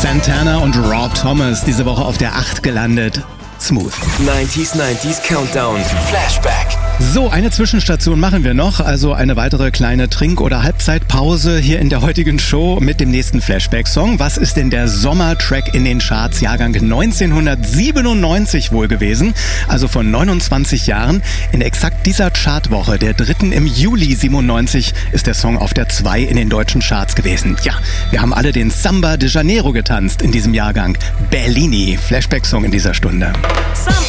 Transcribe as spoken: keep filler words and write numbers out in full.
Santana und Rob Thomas diese Woche auf der acht gelandet. Smooth. neunziger neunzig Countdown. Flashback. So, eine Zwischenstation machen wir noch, also eine weitere kleine Trink- oder Halbzeitpause hier in der heutigen Show mit dem nächsten Flashback-Song. Was ist denn der Sommertrack in den Charts, Jahrgang neunzehnhundertsiebenundneunzig wohl gewesen, also vor neunundzwanzig Jahren? In exakt dieser Chartwoche, der dritten im Juli siebenundneunzig, ist der Song auf der zwei in den deutschen Charts gewesen. Ja, wir haben alle den Samba de Janeiro getanzt in diesem Jahrgang. Bellini, Flashback-Song in dieser Stunde. Samba.